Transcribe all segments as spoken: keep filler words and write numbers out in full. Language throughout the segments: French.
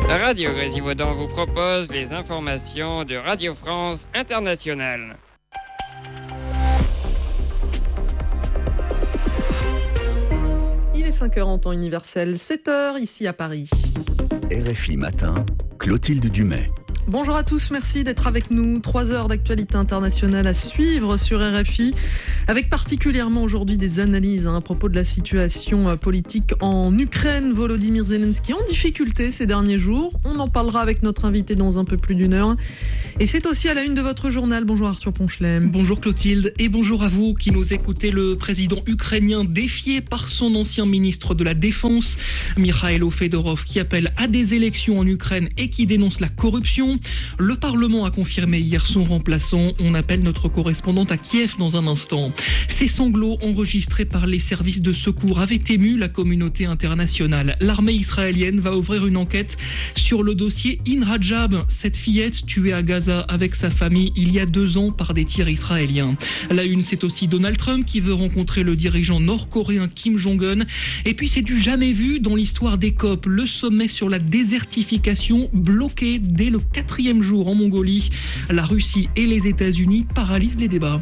Radio Grésivaudan vous propose les informations de Radio France Internationale. Il est cinq heures en temps universel, sept heures ici à Paris. R F I Matin, Clotilde Dumais. Bonjour à tous, merci d'être avec nous. Trois heures d'actualité internationale à suivre sur R F I, avec particulièrement aujourd'hui des analyses hein, à propos de la situation politique en Ukraine. Volodymyr Zelensky en difficulté ces derniers jours. On en parlera avec notre invité dans un peu plus d'une heure. Et c'est aussi à la une de votre journal. Bonjour Arthur Ponchelem. Bonjour Clotilde et bonjour à vous qui nous écoutez. Le président ukrainien défié par son ancien ministre de la Défense, Mikhailo Fedorov, qui appelle à des élections en Ukraine et qui dénonce la corruption. Le Parlement a confirmé hier son remplaçant. On appelle notre correspondante à Kiev dans un instant. Ces sanglots enregistrés par les services de secours avaient ému la communauté internationale. L'armée israélienne va ouvrir une enquête sur le dossier In Rajab, cette fillette tuée à Gaza avec sa famille il y a deux ans par des tirs israéliens. La une, c'est aussi Donald Trump qui veut rencontrer le dirigeant nord-coréen Kim Jong-un. Et puis c'est du jamais vu dans l'histoire des COP, le sommet sur la désertification bloqué dès le quatrième jour en Mongolie. La Russie et les États-Unis paralysent les débats.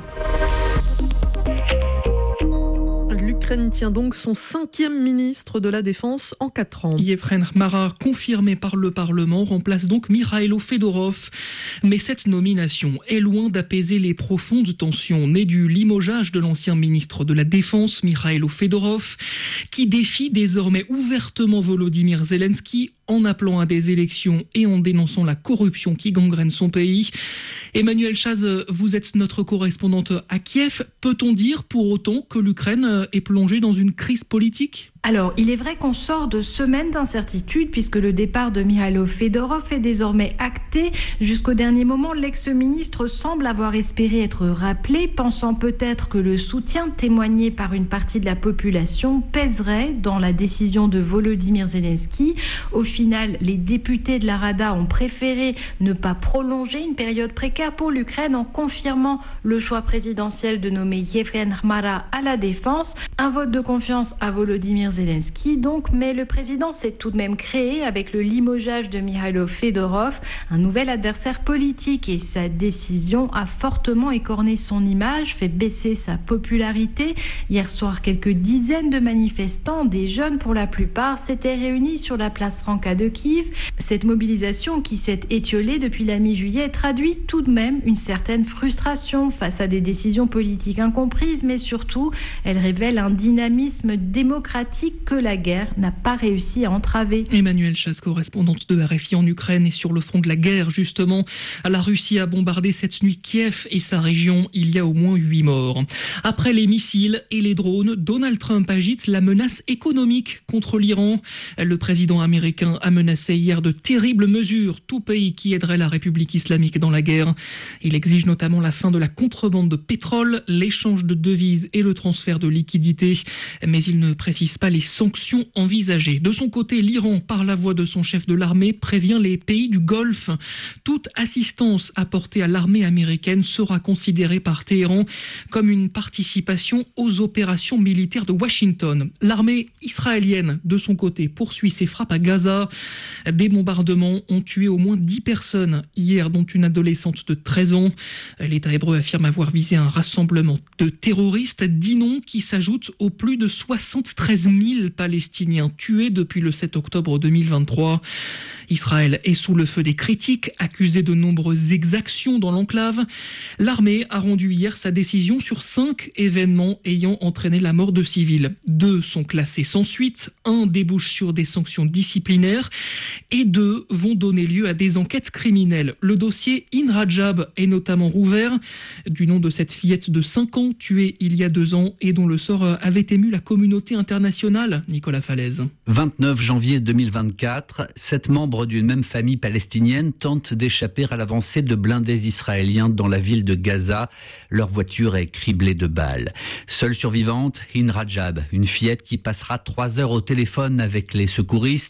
L'Ukraine tient donc son cinquième ministre de la Défense en quatre ans. Yevhen Khmara, confirmé par le Parlement, remplace donc Mikhailo Fedorov. Mais cette nomination est loin d'apaiser les profondes tensions nées du limogeage de l'ancien ministre de la Défense, Mikhailo Fedorov, qui défie désormais ouvertement Volodymyr Zelensky en appelant à des élections et en dénonçant la corruption qui gangrène son pays. Emmanuel Chaz, vous êtes notre correspondante à Kiev. Peut-on dire pour autant que l'Ukraine est plongée dans une crise politique ? Alors, il est vrai qu'on sort de semaines d'incertitude puisque le départ de Mikhailo Fedorov est désormais acté. Jusqu'au dernier moment, l'ex-ministre semble avoir espéré être rappelé, pensant peut-être que le soutien témoigné par une partie de la population pèserait dans la décision de Volodymyr Zelensky. Au final, les députés de la Rada ont préféré ne pas prolonger une période précaire pour l'Ukraine en confirmant le choix présidentiel de nommer Yevhen Khmara à la défense. Un vote de confiance à Volodymyr Zelensky donc, mais le président s'est tout de même créé avec le limogeage de Mikhailo Fedorov, un nouvel adversaire politique, et sa décision a fortement écorné son image, fait baisser sa popularité. Hier soir, quelques dizaines de manifestants, des jeunes pour la plupart, s'étaient réunis sur la place Franca de Kiev. Cette mobilisation qui s'est étiolée depuis la mi-juillet traduit tout de même une certaine frustration face à des décisions politiques incomprises, mais surtout, elle révèle un dynamisme démocratique que la guerre n'a pas réussi à entraver. Emmanuel Chaz, correspondante de R F I en Ukraine, et sur le front de la guerre justement. La Russie a bombardé cette nuit Kiev et sa région. Il y a au moins huit morts. Après les missiles et les drones, Donald Trump agite la menace économique contre l'Iran. Le président américain a menacé hier de terribles mesures, tout pays qui aiderait la République islamique dans la guerre. Il exige notamment la fin de la contrebande de pétrole, l'échange de devises et le transfert de liquidités. Mais il ne précise pas les sanctions envisagées. De son côté, l'Iran, par la voix de son chef de l'armée, prévient les pays du Golfe. Toute assistance apportée à l'armée américaine sera considérée par Téhéran comme une participation aux opérations militaires de Washington. L'armée israélienne, de son côté, poursuit ses frappes à Gaza. Des bombardements ont tué au moins dix personnes hier, dont une adolescente de treize ans. L'État hébreu affirme avoir visé un rassemblement de terroristes, dix noms qui s'ajoutent aux plus de soixante-treize mille Palestiniens tués depuis le sept octobre deux mille vingt-trois. Israël est sous le feu des critiques, accusé de nombreuses exactions dans l'enclave. L'armée a rendu hier sa décision sur cinq événements ayant entraîné la mort de civils. Deux sont classés sans suite, un débouche sur des sanctions disciplinaires et deux vont donner lieu à des enquêtes criminelles. Le dossier In Rajab est notamment rouvert, du nom de cette fillette de cinq ans tuée il y a deux ans et dont le sort avait ému la communauté internationale. Nicolas Falaise. vingt-neuf janvier deux mille vingt-quatre, sept membres d'une même famille palestinienne tentent d'échapper à l'avancée de blindés israéliens dans la ville de Gaza. Leur voiture est criblée de balles. Seule survivante, In Rajab, une fillette qui passera trois heures au téléphone avec les secouristes,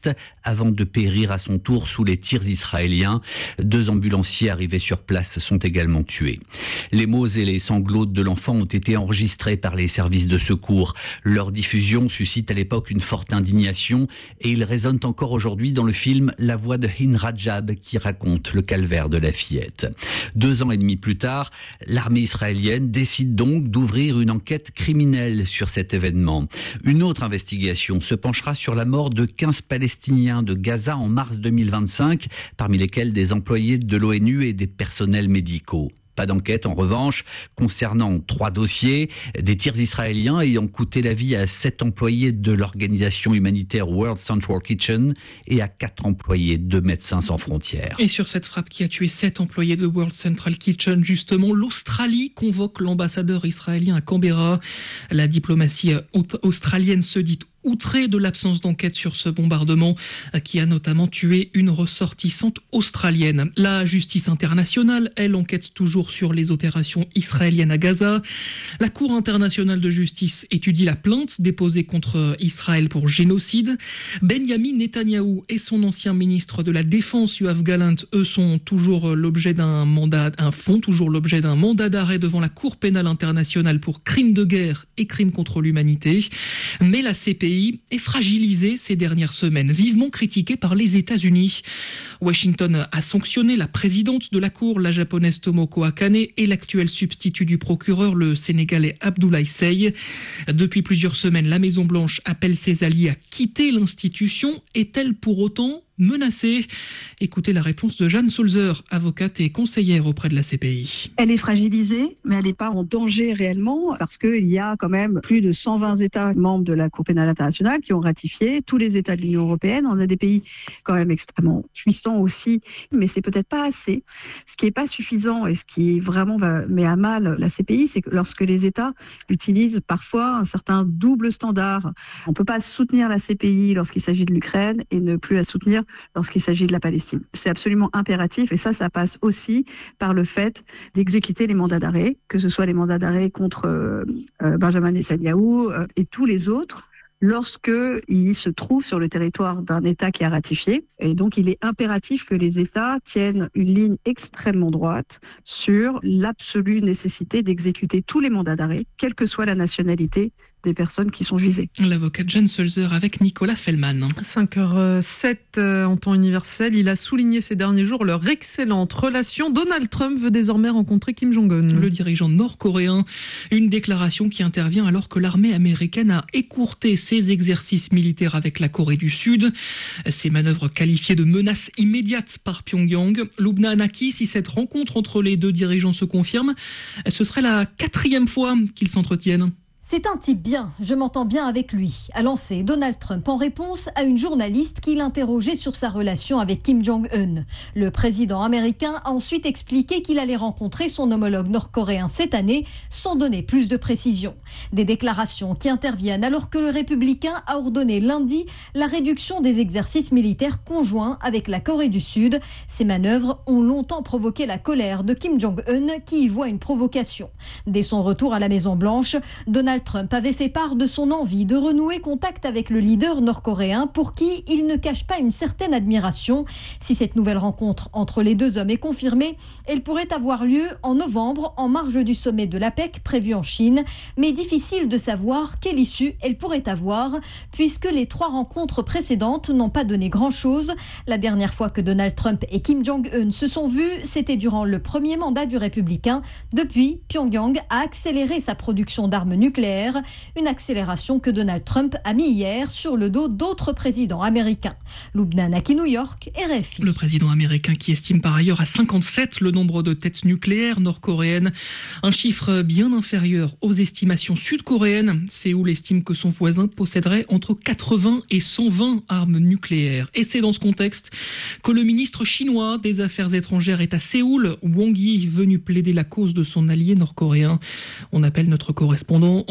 avant de périr à son tour sous les tirs israéliens. Deux ambulanciers arrivés sur place sont également tués. Les mots et les sanglots de l'enfant ont été enregistrés par les services de secours. Leur diffusion suscite à l'époque une forte indignation et ils résonnent encore aujourd'hui dans le film La voix de Hind Rajab qui raconte le calvaire de la fillette. Deux ans et demi plus tard, l'armée israélienne décide donc d'ouvrir une enquête criminelle sur cet événement. Une autre investigation se penchera sur la mort de quinze Palestiniens de Gaza en mars deux mille vingt-cinq, parmi lesquels des employés de l'ONU et des personnels médicaux. Pas d'enquête, en revanche, concernant trois dossiers, des tirs israéliens ayant coûté la vie à sept employés de l'organisation humanitaire World Central Kitchen et à quatre employés de Médecins sans frontières. Et sur cette frappe qui a tué sept employés de World Central Kitchen, justement, l'Australie convoque l'ambassadeur israélien à Canberra. La diplomatie australienne se dit outrée de l'absence d'enquête sur ce bombardement qui a notamment tué une ressortissante australienne. La justice internationale, elle, enquête toujours sur les opérations israéliennes à Gaza. La Cour internationale de justice étudie la plainte déposée contre Israël pour génocide. Benjamin Netanyahou et son ancien ministre de la Défense, Yoav Gallant, eux, sont toujours l'objet d'un mandat, un font toujours l'objet d'un mandat d'arrêt devant la Cour pénale internationale pour crimes de guerre et crimes contre l'humanité. Mais la C P I est fragilisée ces dernières semaines, vivement critiquée par les États-Unis. Washington a sanctionné la présidente de la Cour, la japonaise Tomoko Akane, et l'actuel substitut du procureur, le sénégalais Abdoulaye Seye. Depuis plusieurs semaines, la Maison-Blanche appelle ses alliés à quitter l'institution. Est-elle pour autant menacée? Écoutez la réponse de Jeanne Sulzer, avocate et conseillère auprès de la C P I. Elle est fragilisée, mais elle n'est pas en danger réellement, parce qu'il y a quand même plus de cent vingt États membres de la Cour pénale internationale qui ont ratifié, tous les États de l'Union européenne. On a des pays quand même extrêmement puissants aussi, mais c'est peut-être pas assez. Ce qui n'est pas suffisant et ce qui vraiment va, met à mal la C P I, c'est que lorsque les États utilisent parfois un certain double standard. On ne peut pas soutenir la C P I lorsqu'il s'agit de l'Ukraine et ne plus la soutenir lorsqu'il s'agit de la Palestine. C'est absolument impératif et ça, ça passe aussi par le fait d'exécuter les mandats d'arrêt, que ce soit les mandats d'arrêt contre euh, Benjamin Netanyahou euh, et tous les autres, lorsqu'ils se trouvent sur le territoire d'un État qui a ratifié. Et donc, il est impératif que les États tiennent une ligne extrêmement droite sur l'absolue nécessité d'exécuter tous les mandats d'arrêt, quelle que soit la nationalité des personnes qui sont visées. L'avocate Jeanne Sulzer avec Nicolas Fellman. cinq heures sept en temps universel. Il a souligné ces derniers jours leur excellente relation. Donald Trump veut désormais rencontrer Kim Jong-un. Le dirigeant nord-coréen. Une déclaration qui intervient alors que l'armée américaine a écourté ses exercices militaires avec la Corée du Sud. Ces manœuvres qualifiées de menaces immédiates par Pyongyang. Lubna Anaki, si cette rencontre entre les deux dirigeants se confirme, ce serait la quatrième fois qu'ils s'entretiennent. C'est un type bien, je m'entends bien avec lui, a lancé Donald Trump en réponse à une journaliste qui l'interrogeait sur sa relation avec Kim Jong-un. Le président américain a ensuite expliqué qu'il allait rencontrer son homologue nord-coréen cette année, sans donner plus de précisions. Des déclarations qui interviennent alors que le républicain a ordonné lundi la réduction des exercices militaires conjoints avec la Corée du Sud. Ces manœuvres ont longtemps provoqué la colère de Kim Jong-un qui y voit une provocation. Dès son retour à la Maison-Blanche, Donald Trump avait fait part de son envie de renouer contact avec le leader nord-coréen pour qui il ne cache pas une certaine admiration. Si cette nouvelle rencontre entre les deux hommes est confirmée, elle pourrait avoir lieu en novembre en marge du sommet de l'APEC prévu en Chine. Mais difficile de savoir quelle issue elle pourrait avoir puisque les trois rencontres précédentes n'ont pas donné grand-chose. La dernière fois que Donald Trump et Kim Jong-un se sont vus, c'était durant le premier mandat du républicain. Depuis, Pyongyang a accéléré sa production d'armes nucléaires. Une accélération que Donald Trump a mis hier sur le dos d'autres présidents américains. Lubna Anaki, New York, R F I. Le président américain qui estime par ailleurs à cinquante-sept le nombre de têtes nucléaires nord-coréennes, un chiffre bien inférieur aux estimations sud-coréennes. Séoul estime que son voisin posséderait entre quatre-vingts et cent vingt armes nucléaires. Et c'est dans ce contexte que le ministre chinois des Affaires étrangères est à Séoul. Wang Yi, venu plaider la cause de son allié nord-coréen. On appelle notre correspondant en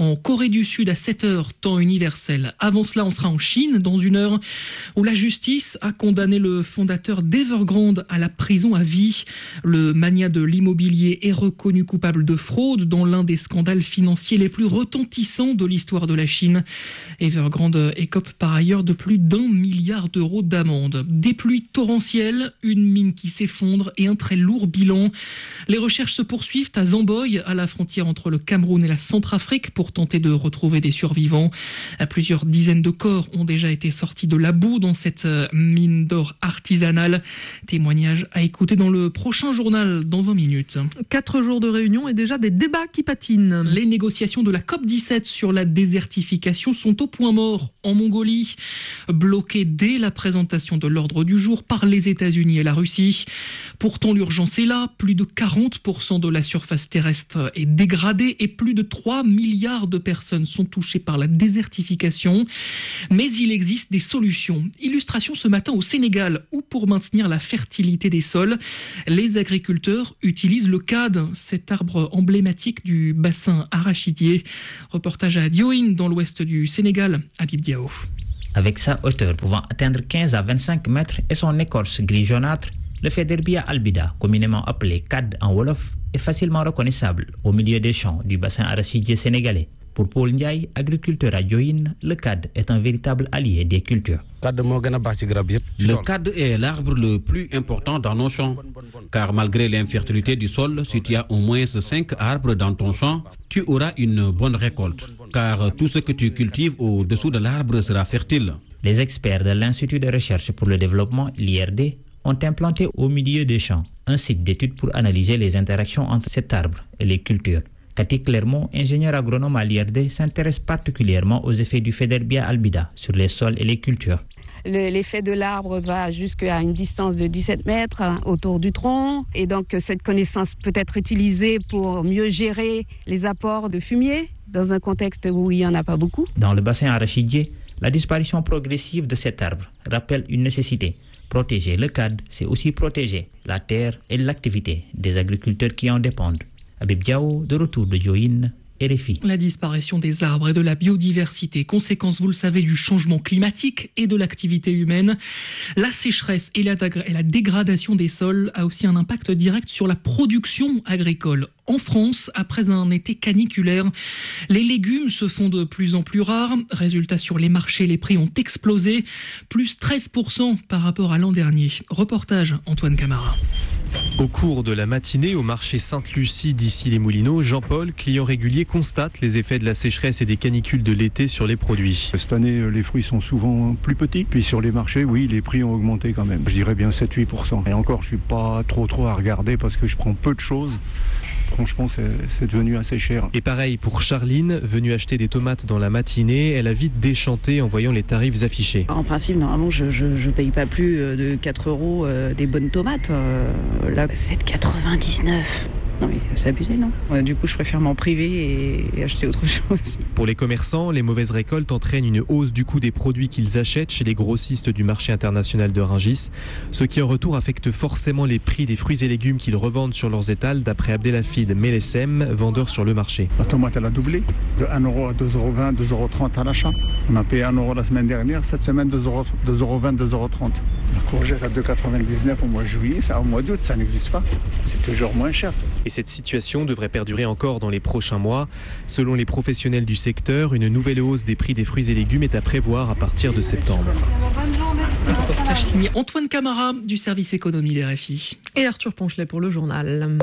en Corée du Sud à sept heures, temps universel. Avant cela, on sera en Chine dans une heure où la justice a condamné le fondateur d'Evergrande à la prison à vie. Le magnat de l'immobilier est reconnu coupable de fraude dans l'un des scandales financiers les plus retentissants de l'histoire de la Chine. Evergrande écope par ailleurs de plus d'un milliard d'euros d'amende. Des pluies torrentielles, une mine qui s'effondre et un très lourd bilan. Les recherches se poursuivent à Zamboy, à la frontière entre le Cameroun et la Centrafrique, pour tenter de retrouver des survivants. Plusieurs dizaines de corps ont déjà été sortis de la boue dans cette mine d'or artisanale. Témoignage à écouter dans le prochain journal, dans vingt minutes. Quatre jours de réunion et déjà des débats qui patinent. Les négociations de la C O P dix-sept sur la désertification sont au point mort en Mongolie, bloquées dès la présentation de l'ordre du jour par les États-Unis et la Russie. Pourtant, l'urgence est là. Plus de quarante pour cent de la surface terrestre est dégradée et plus de trois milliards de personnes sont touchées par la désertification. Mais il existe des solutions. Illustration ce matin au Sénégal, où pour maintenir la fertilité des sols, les agriculteurs utilisent le cad, cet arbre emblématique du bassin arachidier. Reportage à Diohine, dans l'ouest du Sénégal, Habib Diao. Avec sa hauteur pouvant atteindre quinze à vingt-cinq mètres et son écorce gris jaunâtre, le Federbia albida, communément appelé cad en wolof, est facilement reconnaissable au milieu des champs du bassin arachidier sénégalais. Pour Paul Ndiaye, agriculteur à Diohine, le cad est un véritable allié des cultures. Le cad est l'arbre le plus important dans nos champs, car malgré l'infertilité du sol, si tu as au moins cinq arbres dans ton champ, tu auras une bonne récolte, car tout ce que tu cultives au-dessous de l'arbre sera fertile. Les experts de l'Institut de recherche pour le développement, l'I R D, ont implanté au milieu des champs un site d'études pour analyser les interactions entre cet arbre et les cultures. Cathy Clermont, ingénieur agronome à l'I R D, s'intéresse particulièrement aux effets du Federbia albida sur les sols et les cultures. L'effet de l'arbre va jusqu'à une distance de dix-sept mètres autour du tronc, et donc cette connaissance peut être utilisée pour mieux gérer les apports de fumier dans un contexte où il n'y en a pas beaucoup. Dans le bassin arachidier, la disparition progressive de cet arbre rappelle une nécessité. Protéger le cad, c'est aussi protéger la terre et l'activité des agriculteurs qui en dépendent. Habib Diao, de retour de Diohine, R F I. La disparition des arbres et de la biodiversité, conséquence, vous le savez, du changement climatique et de l'activité humaine. La sécheresse et la, et la dégradation des sols a aussi un impact direct sur la production agricole. En France, après un été caniculaire, les légumes se font de plus en plus rares. Résultat, sur les marchés, les prix ont explosé, plus treize pour cent par rapport à l'an dernier. Reportage Antoine Camara. Au cours de la matinée, au marché Sainte-Lucie d'Issy-les-Moulineaux, Jean-Paul, client régulier, constate les effets de la sécheresse et des canicules de l'été sur les produits. Cette année, les fruits sont souvent plus petits. Puis sur les marchés, oui, les prix ont augmenté quand même. Je dirais bien sept à huit pour cent. Et encore, je ne suis pas trop trop à regarder parce que je prends peu de choses. Franchement, c'est, c'est devenu assez cher. Et pareil pour Charline, venue acheter des tomates dans la matinée, elle a vite déchanté en voyant les tarifs affichés. En principe, normalement, je ne paye pas plus de quatre euros euh, des bonnes tomates. Euh, là, sept euros quatre-vingt-dix-neuf. Non mais c'est abusé, non ? euh, Du coup, je préfère m'en priver et, et acheter autre chose. Pour les commerçants, les mauvaises récoltes entraînent une hausse du coût des produits qu'ils achètent chez les grossistes du marché international de Rungis, ce qui en retour affecte forcément les prix des fruits et légumes qu'ils revendent sur leurs étals, d'après Abdelhafid Melessem, vendeur sur le marché. La tomate, elle a doublé, de un euro à deux euros vingt, deux euros trente à l'achat. On a payé un euro la semaine dernière, cette semaine deux euros vingt, deux euros trente. La courgette à deux euros quatre-vingt-dix-neuf au mois de juillet, ça, au mois d'août, ça n'existe pas. C'est toujours moins cher. Et cette situation devrait perdurer encore dans les prochains mois. Selon les professionnels du secteur, une nouvelle hausse des prix des fruits et légumes est à prévoir à partir de septembre. Reportage signé Antoine Camara du service économie d'R F I. Et Arthur Ponchelet pour le journal.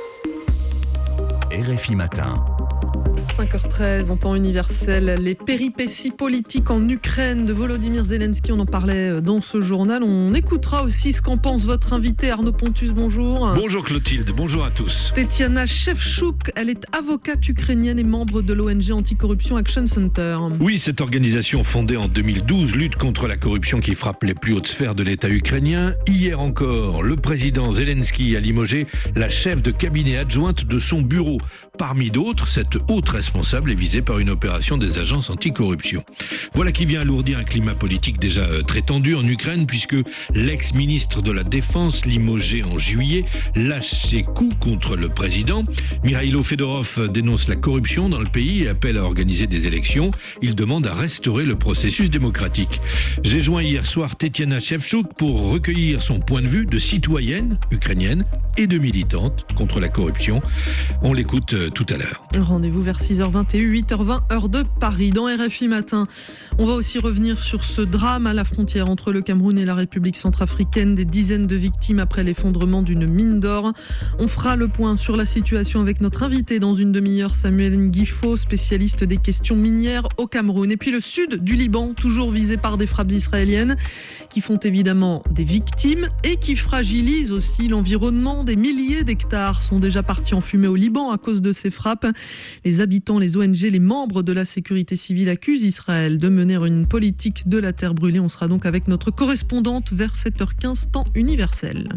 R F I Matin. cinq heures treize en temps universel, les péripéties politiques en Ukraine de Volodymyr Zelensky, on en parlait dans ce journal. On écoutera aussi ce qu'en pense votre invité Arnaud Pontus, bonjour. Bonjour Clotilde, bonjour à tous. Tetiana Shevchuk, elle est avocate ukrainienne et membre de l'O N G anticorruption Action Center. Oui, cette organisation fondée en deux mille douze lutte contre la corruption qui frappe les plus hautes sphères de l'État ukrainien. Hier encore, le président Zelensky a limogé la chef de cabinet adjointe de son bureau. Parmi d'autres, cette haute autre responsable est visé par une opération des agences anticorruption. Voilà qui vient alourdir un climat politique déjà très tendu en Ukraine, puisque l'ex-ministre de la Défense, limogé en juillet, lâche ses coups contre le président. Mikhailo Fedorov dénonce la corruption dans le pays et appelle à organiser des élections. Il demande à restaurer le processus démocratique. J'ai joint hier soir Tetiana Shevchuk pour recueillir son point de vue de citoyenne ukrainienne et de militante contre la corruption. On l'écoute tout à l'heure. Rendez-vous vers six heures vingt et un, huit heures vingt, heure de Paris. Dans R F I Matin, on va aussi revenir sur ce drame à la frontière entre le Cameroun et la République centrafricaine. Des dizaines de victimes après l'effondrement d'une mine d'or. On fera le point sur la situation avec notre invité dans une demi-heure, Samuel Nguifo, spécialiste des questions minières au Cameroun. Et puis le sud du Liban, toujours visé par des frappes israéliennes qui font évidemment des victimes et qui fragilisent aussi l'environnement. Des milliers d'hectares sont déjà partis en fumée au Liban à cause de ces frappes. Les habitants, les O N G, les membres de la sécurité civile accusent Israël de mener une politique de la terre brûlée. On sera donc avec notre correspondante vers sept heures quinze, temps universel.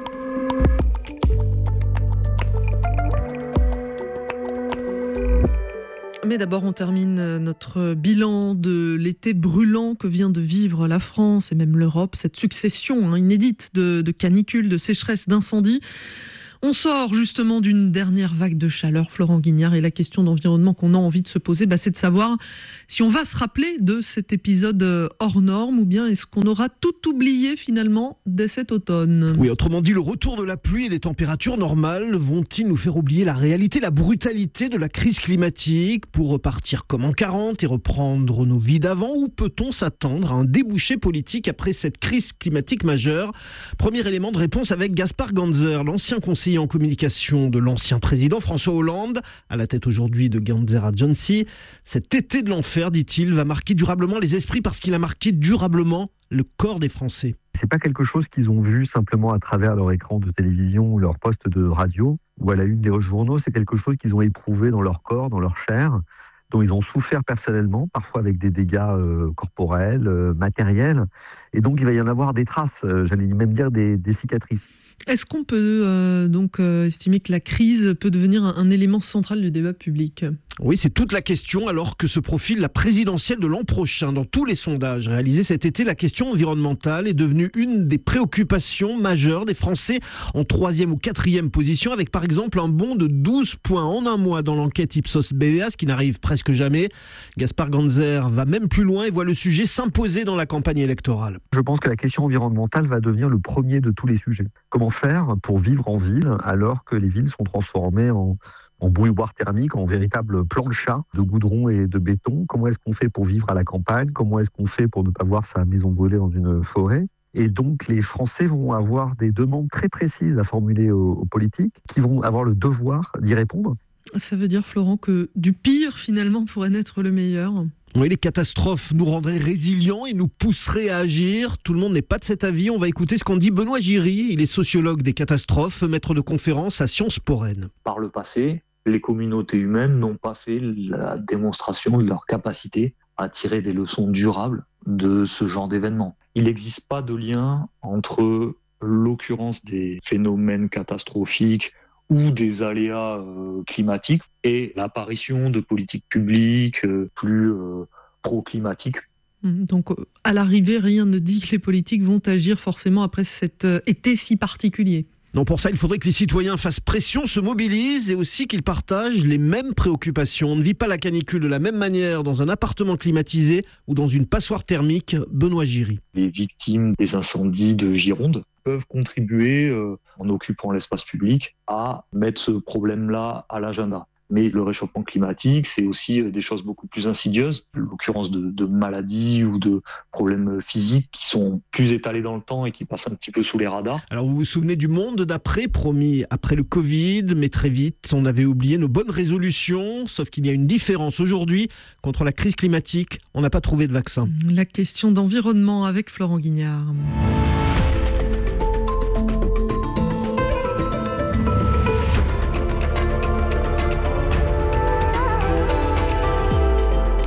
Mais d'abord, on termine notre bilan de l'été brûlant que vient de vivre la France et même l'Europe. Cette succession hein, inédite de, de canicules, de sécheresses, d'incendies. On sort justement d'une dernière vague de chaleur, Florent Guignard, et la question d'environnement qu'on a envie de se poser, bah, c'est de savoir si on va se rappeler de cet épisode hors norme ou bien est-ce qu'on aura tout oublié finalement dès cet automne. Oui, autrement dit, le retour de la pluie et des températures normales vont-ils nous faire oublier la réalité, la brutalité de la crise climatique pour repartir comme en quarante et reprendre nos vies d'avant, ou peut-on s'attendre à un débouché politique après cette crise climatique majeure ? Premier élément de réponse avec Gaspard Ganzer, l'ancien conseiller en communication de l'ancien président François Hollande, à la tête aujourd'hui de Ganzer Agency. Cet été de l'enfer, dit-il, va marquer durablement les esprits parce qu'il a marqué durablement le corps des Français. C'est pas quelque chose qu'ils ont vu simplement à travers leur écran de télévision ou leur poste de radio ou à la une des journaux. C'est quelque chose qu'ils ont éprouvé dans leur corps, dans leur chair, dont ils ont souffert personnellement, parfois avec des dégâts euh, corporels, euh, matériels. Et donc il va y en avoir des traces, euh, j'allais même dire des, des cicatrices. Est-ce qu'on peut euh, donc euh, estimer que la crise peut devenir un, un élément central du débat public ? Oui, c'est toute la question alors que se profile la présidentielle de l'an prochain. Dans tous les sondages réalisés cet été, la question environnementale est devenue une des préoccupations majeures des Français, en troisième ou quatrième position, avec par exemple un bond de douze points en un mois dans l'enquête Ipsos B V A, ce qui n'arrive presque jamais. Gaspard Ganzer va même plus loin et voit le sujet s'imposer dans la campagne électorale. Je pense que la question environnementale va devenir le premier de tous les sujets. Comment faire pour vivre en ville alors que les villes sont transformées en, en bouilloire thermique, en véritable plancha de goudron et de béton? Comment est-ce qu'on fait pour vivre à la campagne? Comment est-ce qu'on fait pour ne pas voir sa maison brûler dans une forêt? Et donc les Français vont avoir des demandes très précises à formuler aux, aux politiques qui vont avoir le devoir d'y répondre. Ça veut dire, Florent, que du pire finalement pourrait naître le meilleur? Oui, les catastrophes nous rendraient résilients et nous pousseraient à agir. Tout le monde n'est pas de cet avis. On va écouter ce qu'en dit Benoît Giry. Il est sociologue des catastrophes, maître de conférence à Sciences Po Rennes. Par le passé, les communautés humaines n'ont pas fait la démonstration de leur capacité à tirer des leçons durables de ce genre d'événements. Il n'existe pas de lien entre l'occurrence des phénomènes catastrophiques ou des aléas euh, climatiques et l'apparition de politiques publiques euh, plus euh, pro-climatiques. Donc à l'arrivée, rien ne dit que les politiques vont agir forcément après cet euh, été si particulier. Non, pour ça, il faudrait que les citoyens fassent pression, se mobilisent et aussi qu'ils partagent les mêmes préoccupations. On ne vit pas la canicule de la même manière dans un appartement climatisé ou dans une passoire thermique. Benoît Giry. Les victimes des incendies de Gironde peuvent contribuer, euh, en occupant l'espace public, à mettre ce problème-là à l'agenda. Mais le réchauffement climatique, c'est aussi des choses beaucoup plus insidieuses, l'occurrence de, de maladies ou de problèmes physiques qui sont plus étalés dans le temps et qui passent un petit peu sous les radars. Alors vous vous souvenez du monde d'après, promis après le Covid, mais très vite, on avait oublié nos bonnes résolutions, sauf qu'il y a une différence aujourd'hui. Contre la crise climatique, on n'a pas trouvé de vaccin. La question d'environnement avec Florent Guignard.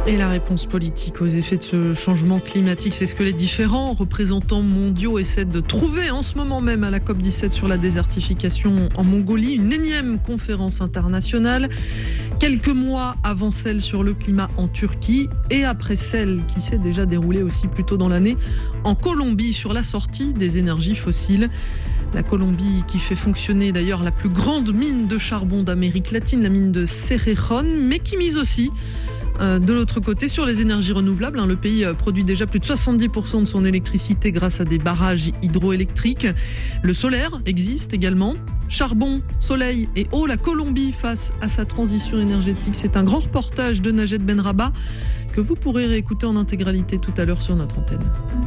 Et la réponse politique aux effets de ce changement climatique, c'est ce que les différents représentants mondiaux essaient de trouver en ce moment même à la COP dix-sept sur la désertification en Mongolie. Une énième conférence internationale, quelques mois avant celle sur le climat en Turquie et après celle qui s'est déjà déroulée aussi plus tôt dans l'année en Colombie sur la sortie des énergies fossiles. La Colombie qui fait fonctionner d'ailleurs la plus grande mine de charbon d'Amérique latine, la mine de Cerrejón, mais qui mise aussi de l'autre côté sur les énergies renouvelables. Le pays produit déjà plus de soixante-dix pour cent de son électricité grâce à des barrages hydroélectriques. Le solaire existe également. Charbon, soleil et eau, la Colombie face à sa transition énergétique. C'est un grand reportage de Najed Benrabah que vous pourrez réécouter en intégralité tout à l'heure sur notre antenne.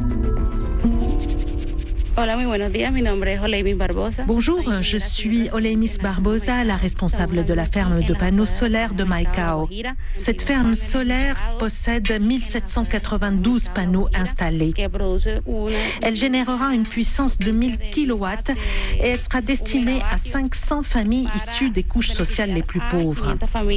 Bonjour, je suis Oleimis Barbosa, la responsable de la ferme de panneaux solaires de Maicao. Cette ferme solaire possède mille sept cent quatre-vingt-douze panneaux installés. Elle générera une puissance de mille kilowatts et elle sera destinée à cinq cents familles issues des couches sociales les plus pauvres.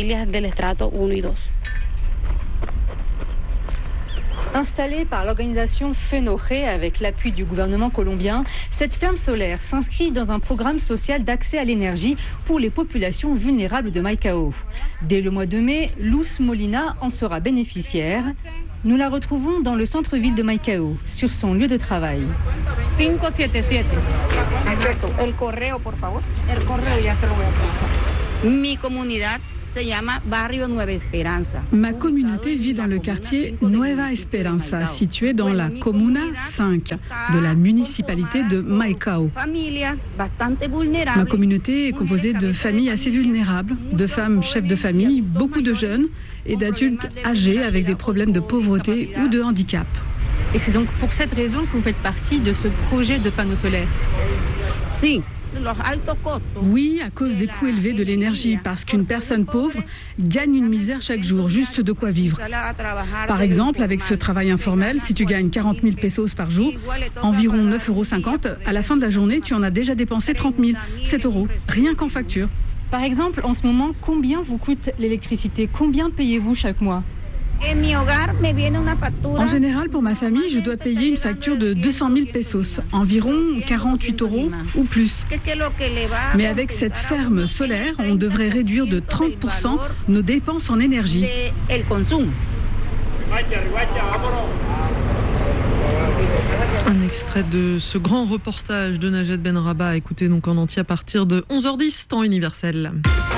Installée par l'organisation FENOJE avec l'appui du gouvernement colombien, cette ferme solaire s'inscrit dans un programme social d'accès à l'énergie pour les populations vulnérables de Maicao. Dès le mois de mai, Luz Molina en sera bénéficiaire. Nous la retrouvons dans le centre-ville de Maicao, sur son lieu de travail. cinq sept sept. El correo, por favor. El correo ya te lo voy a pasar. Mi comunidad. Ma communauté vit dans le quartier Nueva Esperanza, situé dans la Comuna cinq de la municipalité de Maicao. Ma communauté est composée de familles assez vulnérables, de femmes chefs de famille, beaucoup de jeunes et d'adultes âgés avec des problèmes de pauvreté ou de handicap. Et c'est donc pour cette raison que vous faites partie de ce projet de panneaux solaires? Si. Oui, à cause des coûts élevés de l'énergie, parce qu'une personne pauvre gagne une misère chaque jour, juste de quoi vivre. Par exemple, avec ce travail informel, si tu gagnes quarante mille pesos par jour, environ neuf euros cinquante, à la fin de la journée, tu en as déjà dépensé trente mille, sept euros, rien qu'en facture. Par exemple, en ce moment, combien vous coûte l'électricité? Combien payez-vous chaque mois? En général, pour ma famille, je dois payer une facture de deux cent mille pesos, environ quarante-huit euros ou plus. Mais avec cette ferme solaire, on devrait réduire de trente pour cent nos dépenses en énergie. Un extrait de ce grand reportage de Najed Benrabah, écoutez donc en entier à partir de onze heures dix, temps universel.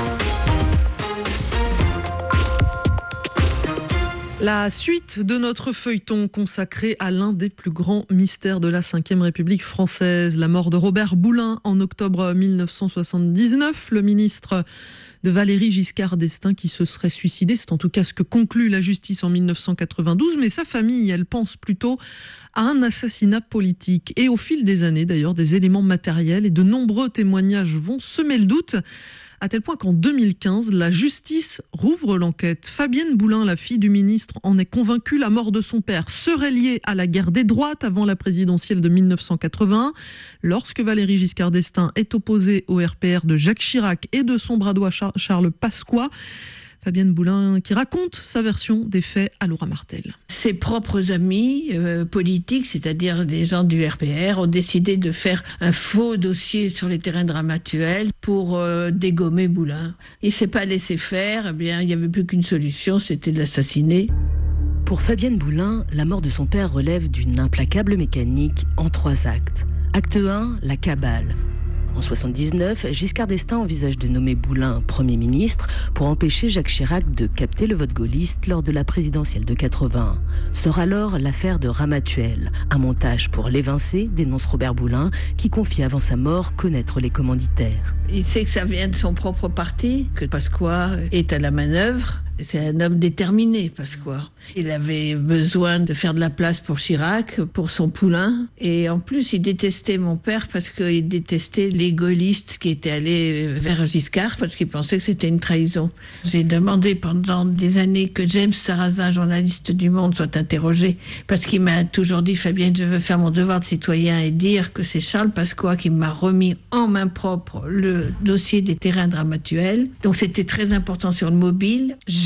La suite de notre feuilleton consacré à l'un des plus grands mystères de la cinquième République française, la mort de Robert Boulin en octobre mille neuf cent soixante-dix-neuf, le ministre de Valéry Giscard d'Estaing qui se serait suicidé. C'est en tout cas ce que conclut la justice en mille neuf cent quatre-vingt-douze, mais sa famille, elle pense plutôt à un assassinat politique. Et au fil des années, d'ailleurs, des éléments matériels et de nombreux témoignages vont semer le doute, à tel point qu'en deux mille quinze, la justice rouvre l'enquête. Fabienne Boulin, la fille du ministre, en est convaincue. La mort de son père serait liée à la guerre des droites avant la présidentielle de mille neuf cent quatre-vingt-un, lorsque Valéry Giscard d'Estaing est opposée au R P R de Jacques Chirac et de son bras droit Charles Pasqua. Fabienne Boulin qui raconte sa version des faits à Laura Martel. Ses propres amis euh, politiques, c'est-à-dire des gens du R P R, ont décidé de faire un faux dossier sur les terrains de Ramatuelle pour euh, dégommer Boulin. Il ne s'est pas laissé faire, eh bien, il n'y avait plus qu'une solution, c'était de l'assassiner. Pour Fabienne Boulin, la mort de son père relève d'une implacable mécanique en trois actes. Acte un, la cabale. En soixante-dix-neuf, Giscard d'Estaing envisage de nommer Boulin Premier ministre pour empêcher Jacques Chirac de capter le vote gaulliste lors de la présidentielle de quatre-vingt-un. Sort alors l'affaire de Ramatuelle. Un montage pour l'évincer, dénonce Robert Boulin, qui confie avant sa mort connaître les commanditaires. Il sait que ça vient de son propre parti, que Pasqua est à la manœuvre. C'est un homme déterminé, Pasqua. Il avait besoin de faire de la place pour Chirac, pour son poulain. Et en plus, il détestait mon père parce qu'il détestait les gaullistes qui étaient allés vers Giscard parce qu'il pensait que c'était une trahison. J'ai demandé pendant des années que James Sarrazin, journaliste du Monde, soit interrogé parce qu'il m'a toujours dit « Fabienne, je veux faire mon devoir de citoyen et dire que c'est Charles Pasqua qui m'a remis en main propre le dossier des terrains de Ramatuelle. » Donc c'était très important sur le mobile.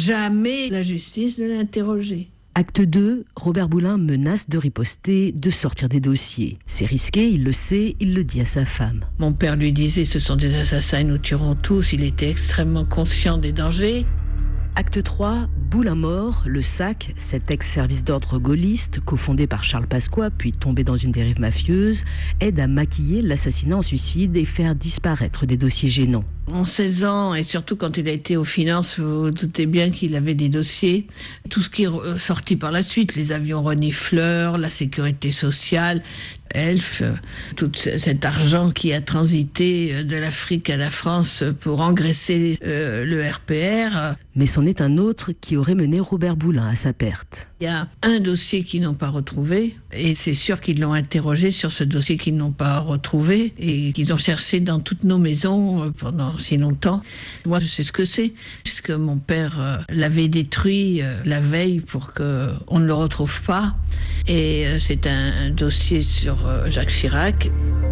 jamais la justice ne l'a interrogé. Acte deux, Robert Boulin menace de riposter, de sortir des dossiers. C'est risqué, il le sait, il le dit à sa femme. Mon père lui disait « ce sont des assassins, ils nous tueront tous ». Il était extrêmement conscient des dangers. Acte trois, Boulin mort, le S A C, cet ex-service d'ordre gaulliste, cofondé par Charles Pasqua, puis tombé dans une dérive mafieuse, aide à maquiller l'assassinat en suicide et faire disparaître des dossiers gênants. En seize ans, et surtout quand il a été aux finances, vous vous doutez bien qu'il avait des dossiers. Tout ce qui est sorti par la suite, les avions renifleurs, la sécurité sociale, Elf, tout cet argent qui a transité de l'Afrique à la France pour engraisser euh, le R P R. Mais c'en est un autre qui aurait mené Robert Boulin à sa perte. Il y a un dossier qu'ils n'ont pas retrouvé, et c'est sûr qu'ils l'ont interrogé sur ce dossier qu'ils n'ont pas retrouvé, et qu'ils ont cherché dans toutes nos maisons pendant si longtemps. Moi, je sais ce que c'est, puisque mon père euh, l'avait détruit euh, la veille pour qu'on ne le retrouve pas. Et euh, c'est un, un dossier sur euh, Jacques Chirac.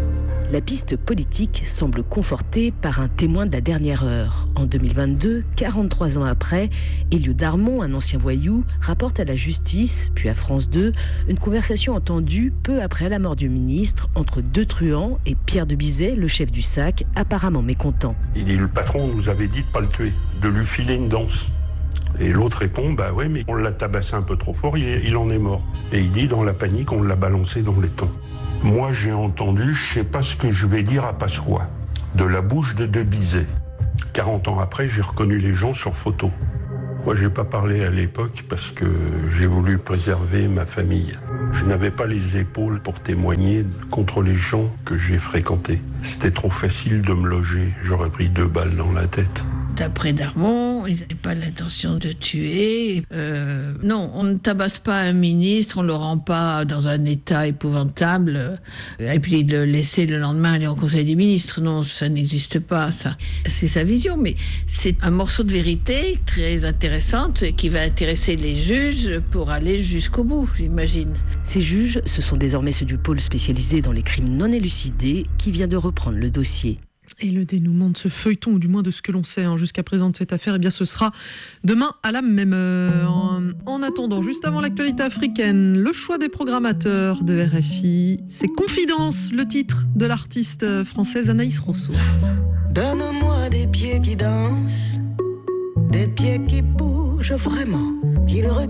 La piste politique semble confortée par un témoin de la dernière heure. En deux mille vingt-deux, quarante-trois ans après, Elio Darmon, un ancien voyou, rapporte à la justice, puis à France deux, une conversation entendue peu après la mort du ministre entre deux truands et Pierre de Bizet, le chef du S A C, apparemment mécontent. Il dit, le patron nous avait dit de ne pas le tuer, de lui filer une danse. Et l'autre répond, bah ouais, mais on l'a tabassé un peu trop fort, il, est, il en est mort. Et il dit, dans la panique, on l'a balancé dans les temps. Moi, j'ai entendu, je sais pas ce que je vais dire à Pasqua, de la bouche de De Bizet. quarante ans après, j'ai reconnu les gens sur photo. Moi, j'ai pas parlé à l'époque parce que j'ai voulu préserver ma famille. Je n'avais pas les épaules pour témoigner contre les gens que j'ai fréquentés. C'était trop facile de me loger. J'aurais pris deux balles dans la tête. D'après Darmon, ils n'avaient pas l'intention de tuer. Euh, non, on ne tabasse pas un ministre, on ne le rend pas dans un état épouvantable, et puis le laisser le lendemain aller en Conseil des ministres. Non, ça n'existe pas, ça. C'est sa vision, mais c'est un morceau de vérité très intéressante qui va intéresser les juges pour aller jusqu'au bout, j'imagine. Ces juges, ce sont désormais ceux du pôle spécialisé dans les crimes non élucidés qui vient de reprendre le dossier. Et le dénouement de ce feuilleton, ou du moins de ce que l'on sait hein, jusqu'à présent de cette affaire, eh bien ce sera demain à la même heure. En, en attendant, juste avant l'actualité africaine, le choix des programmateurs de R F I, c'est Confidence, le titre de l'artiste française Anaïs Rousseau. Donne-moi des pieds qui dansent, des pieds qui bougent vraiment, qui le regardent.